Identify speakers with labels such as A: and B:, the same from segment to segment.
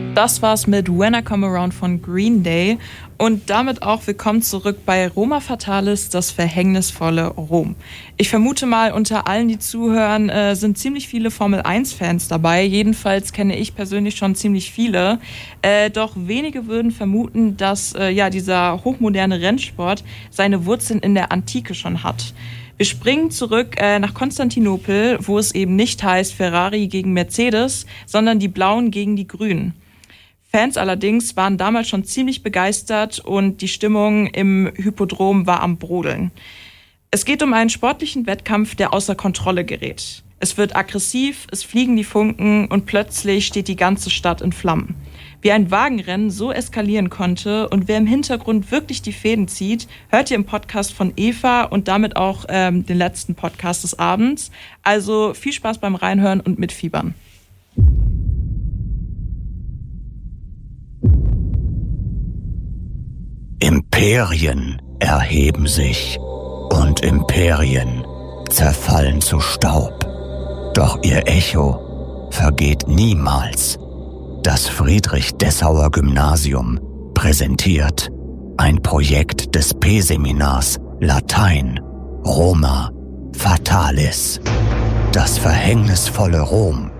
A: Das war's mit When I Come Around von Green Day und damit auch willkommen zurück bei Roma Fatalis, das verhängnisvolle Rom. Ich vermute mal, unter allen, die zuhören, sind ziemlich viele Formel-1-Fans dabei. Jedenfalls kenne ich persönlich schon ziemlich viele. Doch wenige würden vermuten, dass dieser hochmoderne Rennsport seine Wurzeln in der Antike schon hat. Wir springen zurück nach Konstantinopel, wo es eben nicht heißt Ferrari gegen Mercedes, sondern die Blauen gegen die Grünen. Fans allerdings waren damals schon ziemlich begeistert und die Stimmung im Hippodrom war am Brodeln. Es geht um einen sportlichen Wettkampf, der außer Kontrolle gerät. Es wird aggressiv, es fliegen die Funken und plötzlich steht die ganze Stadt in Flammen. Wie ein Wagenrennen so eskalieren konnte und wer im Hintergrund wirklich die Fäden zieht, hört ihr im Podcast von Eva und damit auch den letzten Podcast des Abends. Also viel Spaß beim Reinhören und Mitfiebern.
B: Imperien erheben sich und Imperien zerfallen zu Staub. Doch ihr Echo vergeht niemals. Das Friedrich-Dessauer-Gymnasium präsentiert ein Projekt des P-Seminars Latein Roma Fatalis. Das verhängnisvolle Rom.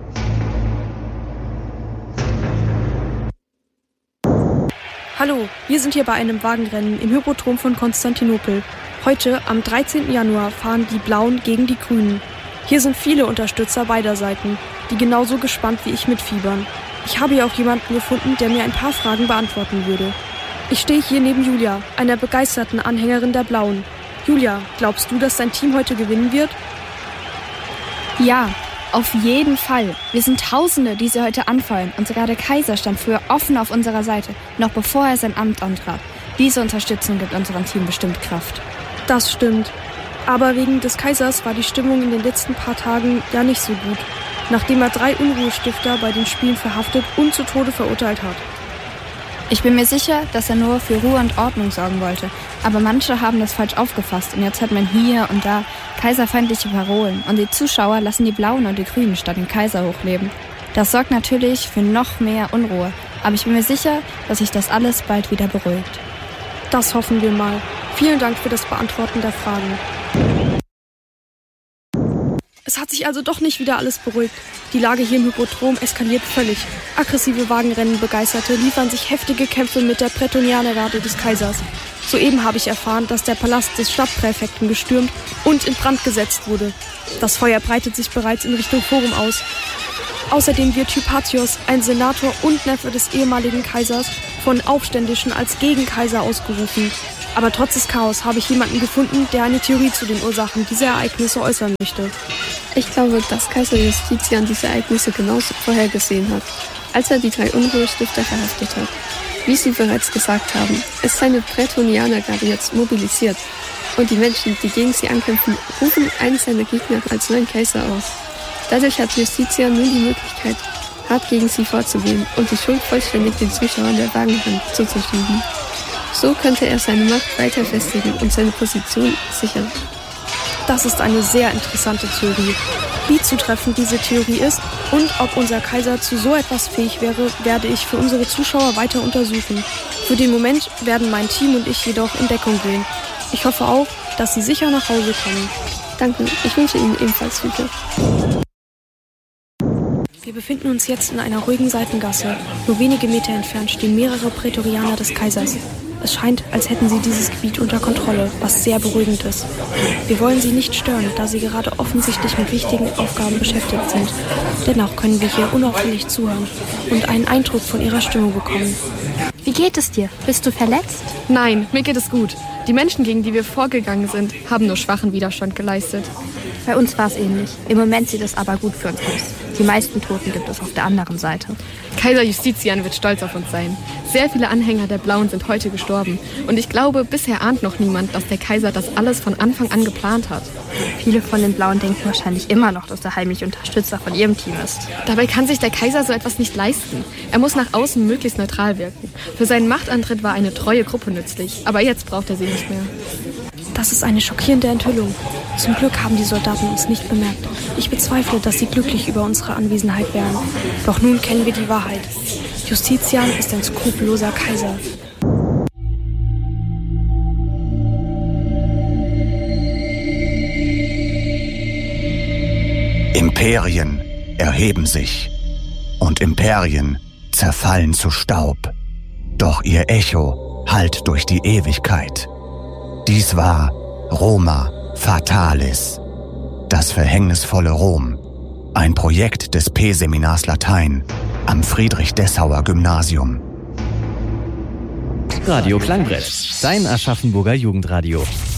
C: Hallo, wir sind hier bei einem Wagenrennen im Hippodrom von Konstantinopel. Heute, am 13. Januar, fahren die Blauen gegen die Grünen. Hier sind viele Unterstützer beider Seiten, die genauso gespannt wie ich mitfiebern. Ich habe hier auch jemanden gefunden, der mir ein paar Fragen beantworten würde. Ich stehe hier neben Julia, einer begeisterten Anhängerin der Blauen. Julia, glaubst du, dass dein Team heute gewinnen wird?
D: Ja, auf jeden Fall. Wir sind Tausende, die sie heute anfeuern. Und sogar der Kaiser stand früher offen auf unserer Seite, noch bevor er sein Amt antrat. Diese Unterstützung gibt unserem Team bestimmt Kraft.
C: Das stimmt. Aber wegen des Kaisers war die Stimmung in den letzten paar Tagen ja nicht so gut, nachdem er 3 Unruhestifter bei den Spielen verhaftet und zu Tode verurteilt hat.
D: Ich bin mir sicher, dass er nur für Ruhe und Ordnung sorgen wollte. Aber manche haben das falsch aufgefasst und jetzt hört man hier und da kaiserfeindliche Parolen. Und die Zuschauer lassen die Blauen und die Grünen statt den Kaiser hochleben. Das sorgt natürlich für noch mehr Unruhe. Aber ich bin mir sicher, dass sich das alles bald wieder beruhigt.
C: Das hoffen wir mal. Vielen Dank für das Beantworten der Fragen. Es hat sich also doch nicht wieder alles beruhigt. Die Lage hier im Hippodrom eskaliert völlig. Aggressive Wagenrennen-Begeisterte liefern sich heftige Kämpfe mit der Prätorianergarde des Kaisers. Soeben habe ich erfahren, dass der Palast des Stadtpräfekten gestürmt und in Brand gesetzt wurde. Das Feuer breitet sich bereits in Richtung Forum aus. Außerdem wird Hypatios, ein Senator und Neffe des ehemaligen Kaisers, von Aufständischen als Gegenkaiser ausgerufen. Aber trotz des Chaos habe ich jemanden gefunden, der eine Theorie zu den Ursachen dieser Ereignisse äußern möchte.
E: Ich glaube, dass Kaiser Justinian diese Ereignisse genauso vorhergesehen hat, als er die 3 Unruhestifter verhaftet hat. Wie Sie bereits gesagt haben, ist seine Prätorianergarde jetzt mobilisiert und die Menschen, die gegen sie ankämpfen, rufen einen seiner Gegner als neuen Kaiser aus. Dadurch hat Justinian nun die Möglichkeit, hart gegen sie vorzugehen und die Schuld vollständig den Zuschauern der Wagenrennen zuzuschieben. So könnte er seine Macht weiter festigen und seine Position sichern.
C: Das ist eine sehr interessante Theorie. Wie zutreffend diese Theorie ist und ob unser Kaiser zu so etwas fähig wäre, werde ich für unsere Zuschauer weiter untersuchen. Für den Moment werden mein Team und ich jedoch in Deckung gehen. Ich hoffe auch, dass Sie sicher nach Hause kommen.
E: Danke, ich wünsche Ihnen ebenfalls viel Glück.
C: Wir befinden uns jetzt in einer ruhigen Seitengasse. Nur wenige Meter entfernt stehen mehrere Prätorianer des Kaisers. Es scheint, als hätten sie dieses Gebiet unter Kontrolle, was sehr beruhigend ist. Wir wollen sie nicht stören, da sie gerade offensichtlich mit wichtigen Aufgaben beschäftigt sind. Dennoch können wir hier unauffällig zuhören und einen Eindruck von ihrer Stimmung bekommen.
D: Wie geht es dir? Bist du verletzt?
F: Nein, mir geht es gut. Die Menschen, gegen die wir vorgegangen sind, haben nur schwachen Widerstand geleistet.
D: Bei uns war es ähnlich. Im Moment sieht es aber gut für uns aus. Die meisten Toten gibt es auf der anderen Seite.
F: Kaiser Justinian wird stolz auf uns sein. Sehr viele Anhänger der Blauen sind heute gestorben. Und ich glaube, bisher ahnt noch niemand, dass der Kaiser das alles von Anfang an geplant hat.
D: Viele von den Blauen denken wahrscheinlich immer noch, dass er heimlich Unterstützer von ihrem Team ist.
F: Dabei kann sich der Kaiser so etwas nicht leisten. Er muss nach außen möglichst neutral wirken. Für seinen Machtantritt war eine treue Gruppe nützlich. Aber jetzt braucht er sie nicht mehr.
C: Das ist eine schockierende Enthüllung. Zum Glück haben die Soldaten uns nicht bemerkt. Ich bezweifle, dass sie glücklich über unsere Anwesenheit wären. Doch nun kennen wir die Wahrheit. Justitian ist ein skrupelloser Kaiser.
B: Imperien erheben sich und Imperien zerfallen zu Staub. Doch ihr Echo hallt durch die Ewigkeit. Dies war Roma Fatalis, das verhängnisvolle Rom, ein Projekt des P-Seminars Latein am Friedrich-Dessauer Gymnasium.
G: Radio Klangbrett, dein Aschaffenburger Jugendradio.